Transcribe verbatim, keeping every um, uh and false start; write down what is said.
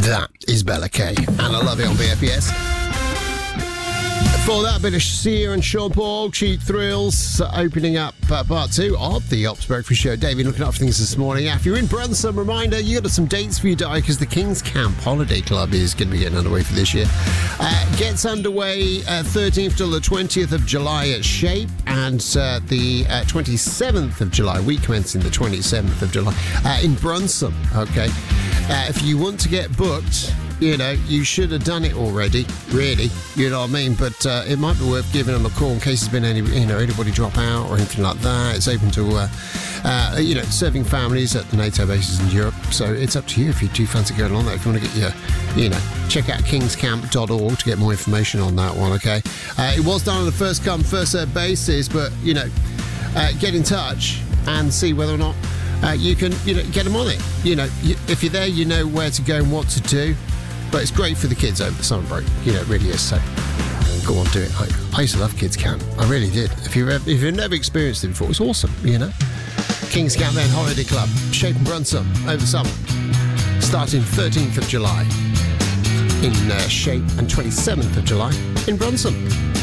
That is Bella Kay, and I love it on B F B S. For that, bit of Sia and Sean Paul, Cheap Thrills, uh, opening up uh, part two of the Ops Breakfast Show. David looking up for things this morning. If you're in Brunson, reminder, you got some dates for you, Di, because the King's Camp Holiday Club is going to be getting underway for this year. Uh, gets underway uh, thirteenth till the twentieth of July at Shape, and uh, the uh, twenty-seventh of July, week commencing the twenty-seventh of July, uh, in Brunson, okay? Uh, if you want to get booked, you know, you should have done it already, really, you know what I mean? But uh, it might be worth giving them a call in case there's been any, you know, anybody drop out or anything like that. It's open to, uh, uh, you know, serving families at the NATO bases in Europe. So it's up to you if you do fancy going on there. If you want to get your, you know, check out kingscamp dot org to get more information on that one, okay? Uh, it was done on a first come, first served basis, but, you know, uh, get in touch and see whether or not uh, you can, you know, get them on it. You know, you, if you're there, you know where to go and what to do. But it's great for the kids over the summer break. You know, it really is. So go on, do it. I, I used to love Kids Camp. I really did. If you've, ever, if you've never experienced it before, it's awesome, you know. King's Camp then Holiday Club, Shape and Brunson over the summer. Starting thirteenth of July in uh, Shape and twenty-seventh of July in Brunson.